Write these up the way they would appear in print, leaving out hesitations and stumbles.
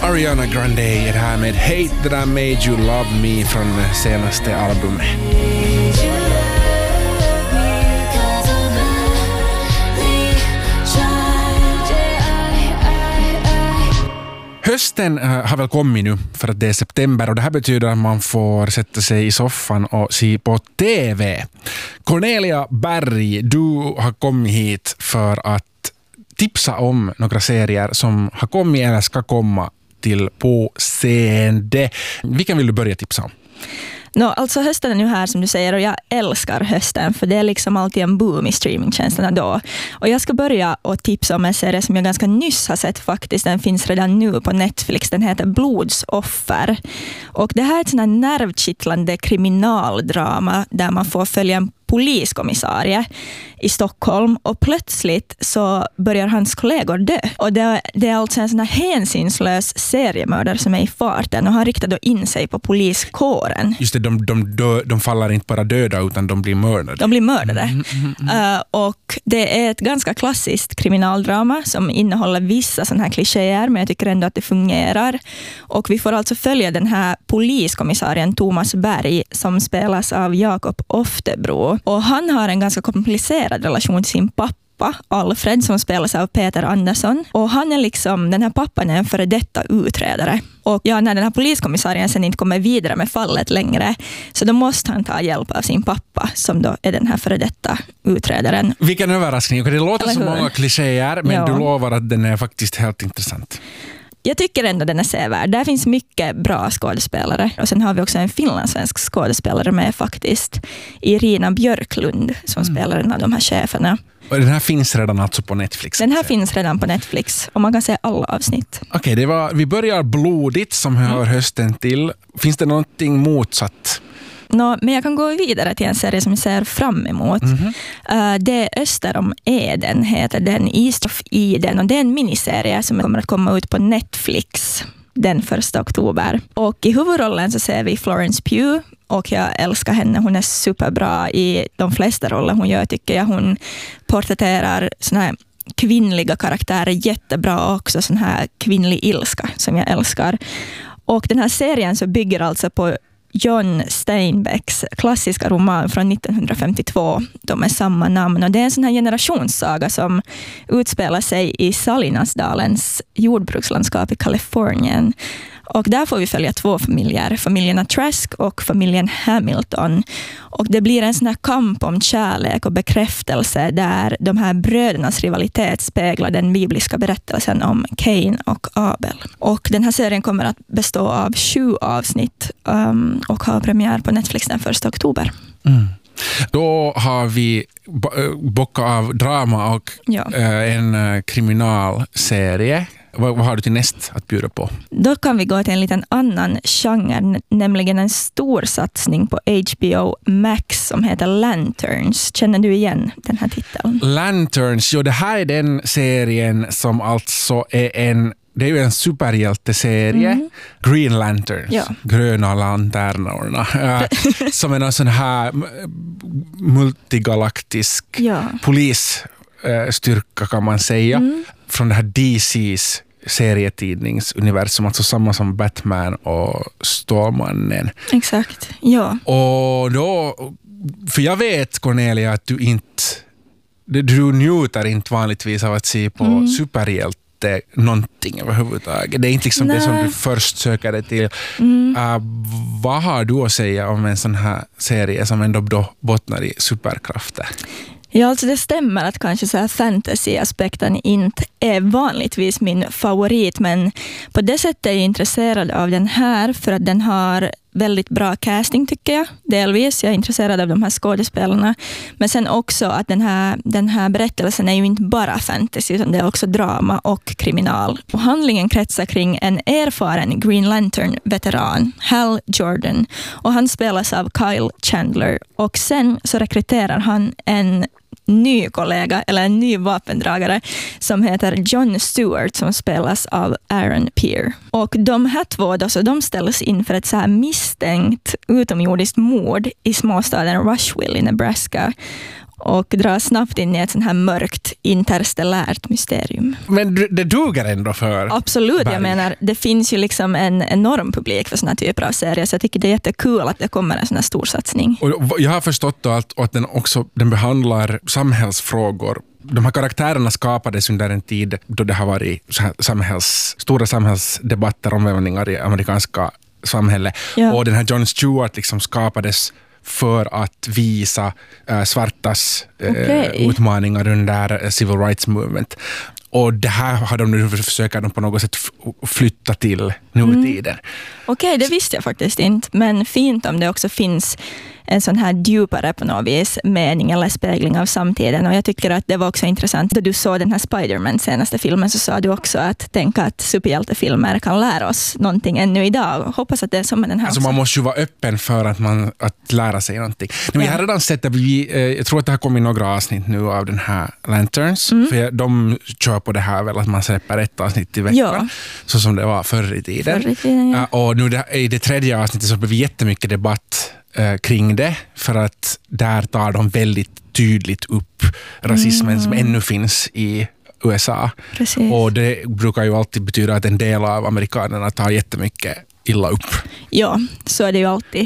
Ariana Grande är här med Hate That I Made You Love Me från senaste albumet. Hösten har väl kommit nu för att det är september och det här betyder att man får sätta sig i soffan och se på TV. Cornelia Berg, du har kommit hit för att tipsa om några serier som har kommit eller ska komma till påseende. Vilken vill du börja tipsa om? Alltså hösten är nu här som du säger och jag älskar hösten för det är liksom alltid en boom i streamingtjänsterna då. Och jag ska börja och tipsa om en serie som jag ganska nyss har sett faktiskt. Den finns redan nu på Netflix. Den heter Blodsoffer. Och det här är ett sån här nervkittlande kriminaldrama där man får följa en poliskommissarie i Stockholm och plötsligt så börjar hans kollegor dö. Och det är alltså en sån här hänsynslös seriemördare som är i farten och han riktar då in sig på poliskåren. Just det, de faller inte bara döda utan de blir mördade. De blir mördade. Och det är ett ganska klassiskt kriminaldrama som innehåller vissa sådana här klichéer men jag tycker ändå att det fungerar. Och vi får alltså följa den här poliskommissarien Thomas Berg som spelas av Jakob Oftebro. Och han har en ganska komplicerad relation till sin pappa Alfred som spelas av Peter Andersson. Och han är liksom, den här pappan är en före detta utredare. Och ja, när den här poliskommissarien sen inte kommer vidare med fallet längre så då måste han ta hjälp av sin pappa som då är den här före detta utredaren. Vilken överraskning. Det låter så många klichéer men du lovar att den är faktiskt helt intressant. Jag tycker ändå den är sevärd. Där finns mycket bra skådespelare. Och sen har vi också en finlandssvensk skådespelare med faktiskt. Irina Björklund som spelar en av de här cheferna. Och den här finns redan alltså på Netflix? Den här finns redan på Netflix och man kan se alla avsnitt. Okej, vi börjar blodigt som hör hösten till. Finns det någonting motsatt? Men jag kan gå vidare till en serie som jag ser fram emot. Det är Öster om Eden heter den, East of Eden. Och det är en miniserie som kommer att komma ut på Netflix den 1 oktober. Och i huvudrollen så ser vi Florence Pugh. Och jag älskar henne. Hon är superbra i de flesta roller hon gör tycker jag. Hon porträtterar såna här kvinnliga karaktärer jättebra också. Sån här kvinnlig ilska som jag älskar. Och den här serien så bygger alltså på John Steinbecks klassiska roman från 1952. De är samma namn och det är en sån här generationssaga som utspelar sig i Salinasdalens jordbrukslandskap i Kalifornien. Och där får vi följa 2 familjer, familjerna Trask och familjen Hamilton. Och det blir en sån här kamp om kärlek och bekräftelse där de här brödernas rivalitet speglar den bibliska berättelsen om Cain och Abel. Och den här serien kommer att bestå av 7 avsnitt och har premiär på Netflix den 1 oktober. Då har vi bockat av drama och en kriminalserie. Vad har du till näst att bjuda på? Då kan vi gå till en liten annan genre, nämligen en stor satsning på HBO Max som heter Lanterns. Känner du igen den här titeln? Lanterns, det här är den serien som alltså är det är ju en superhjälteserie. Green Lanterns, gröna lanternorna. Som en sån här multigalaktisk polisstyrka kan man säga. Från det här DCs serietidningsuniversum, alltså samma som Batman och Stålmannen. Exakt, ja. Och då, för jag vet Cornelia att du njuter inte vanligtvis av att se på superhjälte någonting överhuvudtaget. Det är inte liksom det som du först söker dig till. Vad har du att säga om en sån här serie som ändå då bottnar i superkrafter? Ja, alltså det stämmer att kanske så här fantasy-aspekten inte är vanligtvis min favorit, men på det sättet är jag intresserad av den här för att den har väldigt bra casting tycker jag. Delvis, jag är intresserad av de här skådespelarna. Men sen också att den här berättelsen är ju inte bara fantasy utan det är också drama och kriminal. Och handlingen kretsar kring en erfaren Green Lantern-veteran, Hal Jordan. Och han spelas av Kyle Chandler. Och sen så rekryterar han en ny kollega eller en ny vapendragare som heter John Stewart som spelas av Aaron Peer. Och de här två då, så de ställs inför ett så här misstänkt utomjordiskt mord i småstaden Rushville i Nebraska. och drar snabbt in i ett sånt här mörkt interstellärt mysterium. Men det duger ändå för Absolut, Berg. jag menar, det finns ju liksom en enorm publik för såna här typer av serier, så jag tycker det är jättekul att det kommer en sån här stor satsning. Och jag har förstått då att den behandlar samhällsfrågor. De här karaktärerna skapades under en tid då det har varit stora samhällsdebatter, omvälvningar i amerikanska samhället. Ja. Och den här Jon Stewart liksom skapades för att visa svartas utmaningar under Civil Rights Movement. Och det här har de nu försöker de på något sätt flytta till nutiden. Okej, det visste jag faktiskt inte. Men fint om det också finns en sån här djupare på något vis mening eller spegling av samtiden. Och jag tycker att det var också intressant. Då du såg den här Spider-Man senaste filmen så sa du också att tänka att superhjältefilmer kan lära oss någonting ännu idag. Hoppas att det är som med den här alltså också. man måste ju vara öppen för att lära sig någonting. Men jag har redan sett att jag tror att det har kommit några avsnitt nu av den här Lanterns. För de kör på det här väl att man släpper ett avsnitt i veckan. Så som det var förr i tiden. Ja. Och nu i det tredje avsnittet så blir det jättemycket debatt kring det, för att där tar de väldigt tydligt upp rasismen som ännu finns i USA. Precis. Och det brukar ju alltid betyda att en del av amerikanerna tar jättemycket illa upp. Ja, så är det ju alltid.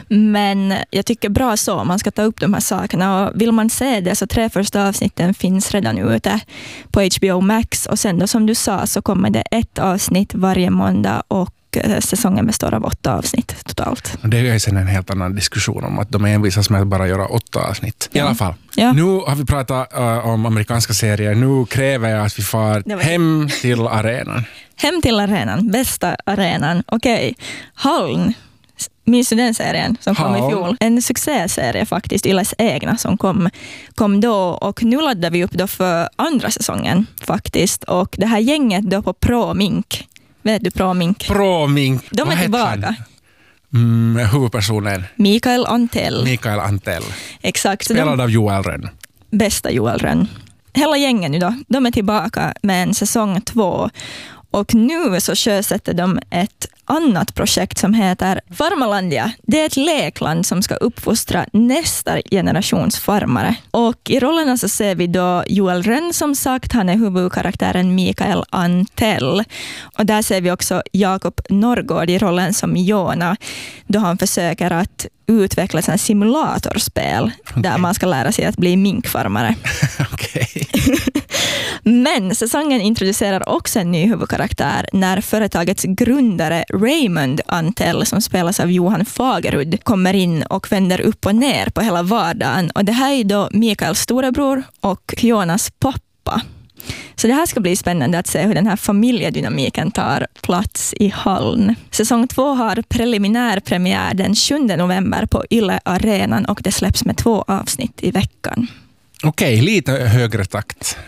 Men jag tycker bra så, man ska ta upp de här sakerna. Och vill man se det så 3 första avsnitten finns redan ute på HBO Max. Och sen då som du sa så kommer det 1 avsnitt varje måndag och säsongen består av 8 avsnitt totalt. Det är sen en helt annan diskussion om att de envisas med att bara göra 8 avsnitt. I alla fall. Ja. Nu har vi pratat om amerikanska serier. Nu kräver jag att vi far hem till arenan. Hem till arenan, bästa arenan. Okej, Hallen. Minns du den serien som kom i fjol? En succéserie faktiskt, Yles egna som kom då. Och nu laddar vi upp då för andra säsongen faktiskt. Och det här gänget då på Pro Mink. Vet du Pro Mink? Pro Mink. De är tillbaka. Huvudpersonen. Mikael Antell. Exakt. Spelad av Joel Rönn. Bästa Joel Rönn. Hela gängen nu då, de är tillbaka med en säsong 2. Och nu så sjösätter de ett annat projekt som heter Farmalandia. Det är ett lekland som ska uppfostra nästa generations farmare. Och i rollerna så ser vi då Joel Rönn, som sagt, han är huvudkaraktären Mikael Antell. Och där ser vi också Jakob Norrgård i rollen som Jona, då han försöker att utveckla ett simulatorspel där man ska lära sig att bli minkfarmare. Okej. Men säsongen introducerar också en ny huvudkaraktär när företagets grundare Raymond Antell, som spelas av Johan Fagerud, kommer in och vänder upp och ner på hela vardagen. Och det här är då Mikaels storebror och Jonas pappa. Så det här ska bli spännande att se hur den här familjedynamiken tar plats i Hallen. Säsong 2 har preliminär premiär den 7 november på Yle Arenan och det släpps med 2 avsnitt i veckan. Okej, lite högre takt.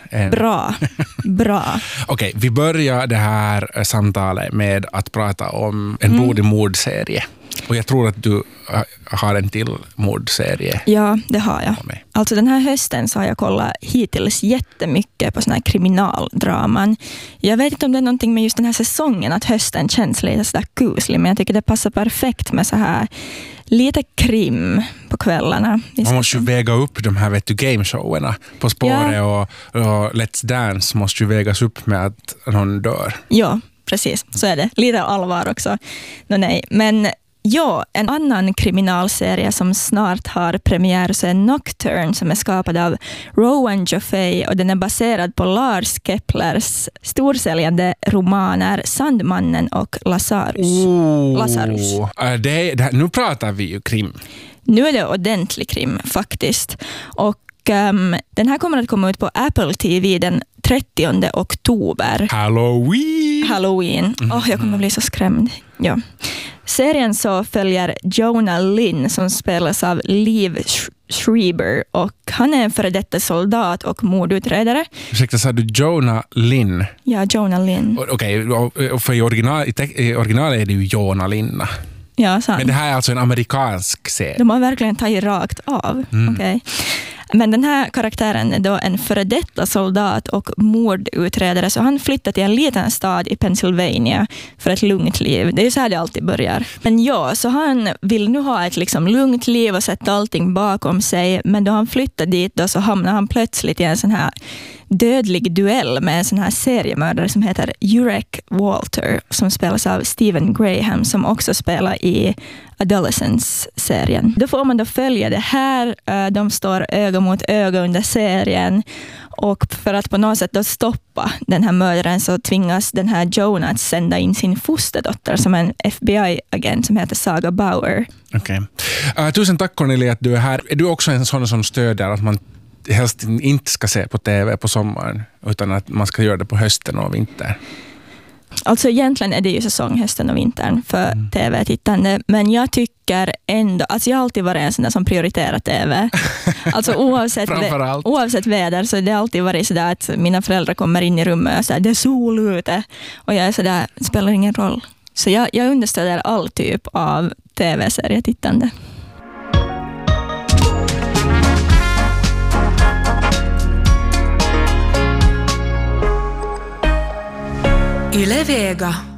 Bra. Okej, vi börjar det här samtalet med att prata om en blodig mordserie. Och jag tror att du har en till mordserie. Ja, det har jag. Alltså den här hösten så har jag kollat hittills jättemycket på såna här kriminaldraman. Jag vet inte om det är någonting med just den här säsongen att hösten känns lite sådär kuslig, men jag tycker det passar perfekt med så här lite krim på kvällarna. Man måste ju väga upp de här gameshowerna På spåret och Let's Dance måste ju vägas upp med att någon dör. Ja, precis. Så är det. Lite allvar också. Nej. Men ja, en annan kriminalserie som snart har premiär så är Nocturne, som är skapad av Rowan Joffé och den är baserad på Lars Keplers storsäljande romaner Sandmannen och Lazarus. Nu pratar vi ju krim. Nu är det ordentlig krim faktiskt. Och den här kommer att komma ut på Apple TV den 30 oktober. Halloween. Jag kommer bli så skrämd. Ja. Serien så följer Jonah Lynn som spelas av Liv Schreiber och han är en före detta soldat och mordutredare. Ursäkta, sa du Jonah Lynn? Ja, Jonah Lynn. Okej, för i original är det ju Jonah Lynn. Ja, sant. Men det här är alltså en amerikansk serie. De har verkligen tagit rakt av. Okej. Men den här karaktären är då en före detta soldat och mordutredare, så han flyttar till en liten stad i Pennsylvania för ett lugnt liv. Det är så här det alltid börjar. Men ja, så han vill nu ha ett liksom lugnt liv och sätta allting bakom sig, men då han flyttar dit då så hamnar han plötsligt i en sån här dödlig duell med en sån här seriemördare som heter Jurek Walter, som spelas av Stephen Graham, som också spelar i Adolescence-serien. Då får man då följa det här. De står öga mot öga under serien, och för att på något sätt då stoppa den här mördaren så tvingas den här Jonah att sända in sin fosterdotter som en FBI-agent som heter Saga Bauer. Okej. Tusen tack Cornelia att du är här. Är du också en sån som stödjer att man helst inte ska se på TV på sommaren utan att man ska göra det på hösten och vintern? Alltså egentligen är det ju säsong hösten och vintern för TV-tittande, men jag tycker ändå, alltså jag har alltid varit en sån där som prioriterar TV. Alltså oavsett väder, så det har alltid varit sådär att mina föräldrar kommer in i rummet och säger det är sol ute, och jag är sådär, det spelar ingen roll. Så jag understöder all typ av TV-serietittande. Yle Vega.